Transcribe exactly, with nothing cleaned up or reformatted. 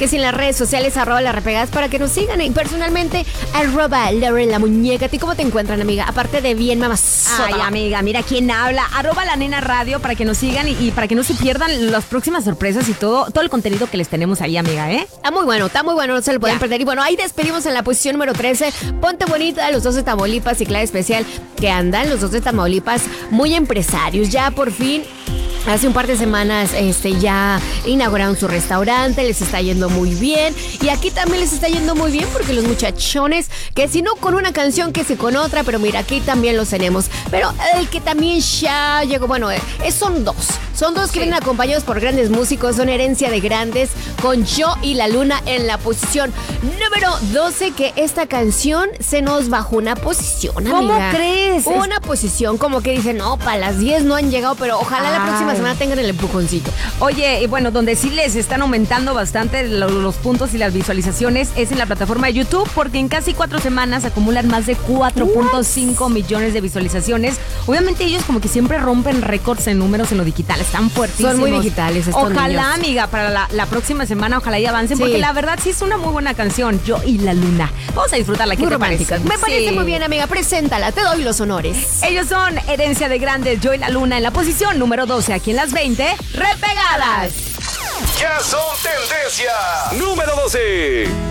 que si en las redes sociales, arroba las repegadas, para que nos sigan. Y personalmente, arroba Laura la muñeca. ¿A ti cómo te encuentran, amiga? Aparte de bien mamazota. Ay, amiga, mira quién habla. Arroba la nena radio para que nos sigan y, y para que no se pierdan las próximas sorpresas y todo, todo el contenido que les tenemos ahí, amiga, ¿eh? Está muy bueno, está muy bueno, no se lo pueden Ya. perder. Y bueno, ahí despedimos en la posición número trece. Ponte bonita, los dos de Tamaulipas y Clave Especial, que andan los dos de Tamaulipas muy empresarios. Ya por fin, hace un par de semanas este, ya inauguraron su restaurante, les está yendo muy bien. Y aquí también les está yendo muy bien porque los muchachones, que si no con una canción, que si con otra, pero mira, aquí también los tenemos. Pero el que también ya llegó, bueno, eh, son dos. Son dos que Sí. vienen acompañados por grandes músicos, son Herencia de Grandes, con Yo y la Luna en la posición número doce, que esta canción se nos bajó una posición, amiga. ¿Cómo crees? Una posición, como que dicen, no, para las diez no han llegado, pero ojalá la Ay. próxima semana tengan el empujoncito. Oye, y bueno, donde sí les están aumentando bastante lo- los puntos y las visualizaciones es en la plataforma de YouTube, porque en casi cuatro semanas acumulan más de cuatro punto cinco millones de visualizaciones. Obviamente ellos como que siempre rompen récords en números en lo digital, están fuertísimos. Son muy digitales estos Ojalá, niños. amiga, para la, la próxima semana, ojalá y avancen, Sí. porque la verdad sí es una muy buena canción, Yo y la Luna. Vamos a disfrutarla, ¿qué Muy te romántica. parece? Me parece Sí. muy bien, amiga. Preséntala, te doy los honores. Ellos son Herencia de Grandes, Yo y la Luna en la posición número doce, aquí en las veinte, repegadas. Ya son tendencia número doce.